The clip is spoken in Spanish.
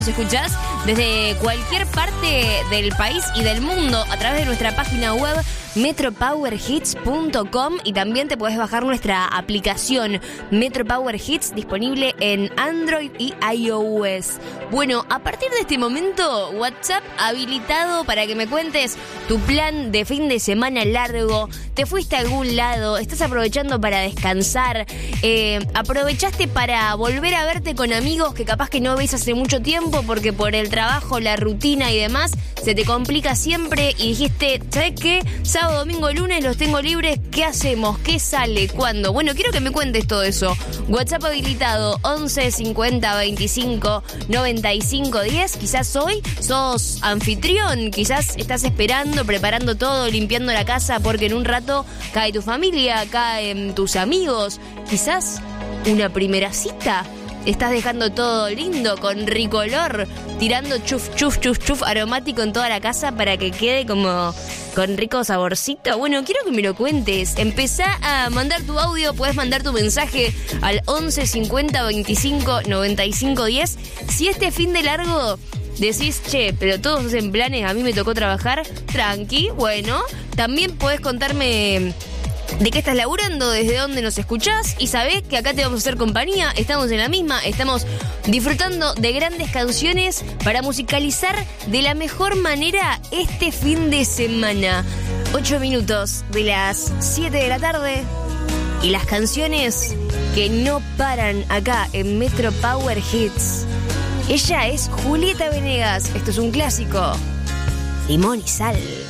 Nos escuchás desde cualquier parte del país y del mundo a través de nuestra página web metropowerhits.com y también te podés bajar nuestra aplicación Metro Power Hits disponible en Android y iOS. Bueno, a partir de este momento, WhatsApp habilitado para que me cuentes tu plan de fin de semana largo. ¿Te fuiste a algún lado? ¿Estás aprovechando para descansar? ¿Aprovechaste para volver a verte con amigos que capaz que no ves hace mucho tiempo porque por el trabajo, la rutina y demás se te complica siempre y dijiste, ¿sabes qué? Sábado, domingo, lunes los tengo libres, ¿qué hacemos? ¿Qué sale? ¿Cuándo? Bueno, quiero que me cuentes todo eso. WhatsApp habilitado 11 50 25 95 10. Quizás hoy sos anfitrión, quizás estás esperando, preparando todo, limpiando la casa porque en un rato cae tu familia, caen tus amigos. Quizás una primera cita. Estás dejando todo lindo, con rico olor, tirando chuf, chuf, chuf, chuf aromático en toda la casa para que quede como con rico saborcito. Bueno, quiero que me lo cuentes. Empezá a mandar tu audio, puedes mandar tu mensaje al 11 50 25 95 10. Si este fin de largo decís, che, pero todos hacen planes, a mí me tocó trabajar, tranqui, bueno, también podés contarme de qué estás laburando, desde dónde nos escuchás y sabés que acá te vamos a hacer compañía, estamos en la misma, estamos disfrutando de grandes canciones para musicalizar de la mejor manera este fin de semana. 8 minutos de las 7 de la tarde y las canciones que no paran acá en Metro Power Hits. Ella es Julieta Venegas, esto es un clásico, Limón y Sal.